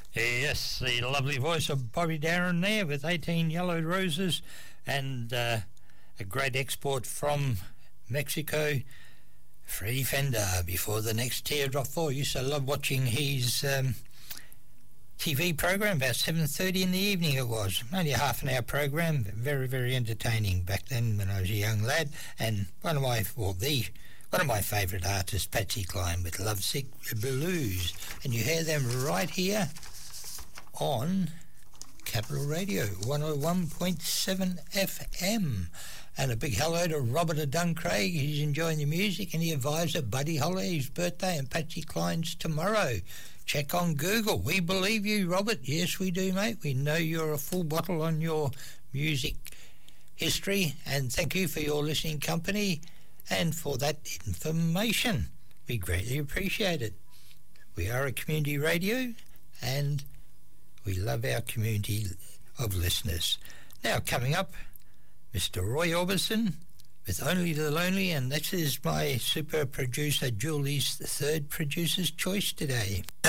Yes, the lovely voice of Bobby Darin there with 18 Yellow Roses, and a great export from Mexico, Freddie Fender, Before the Next Teardrop Fall. Used to love watching his TV program, about 7:30 in the evening it was. Only a half an hour program, very, very entertaining back then when I was a young lad. And one of my favourite artists, Patsy Cline, with Lovesick Blues. And you hear them right here on Capital Radio 101.7 FM. And a big hello to Robert Duncraig. He's enjoying the music, and he advised that Buddy Holly's birthday and Patsy Cline's tomorrow. Check on Google. We believe you, Robert. Yes, we do, mate. We know you're a full bottle on your music history, and thank you for your listening company and for that information. We greatly appreciate it. We are a community radio, and we love our community of listeners. Now, coming up, Mr. Roy Orbison with Only the Lonely, and this is my super producer Julie's third producer's choice today.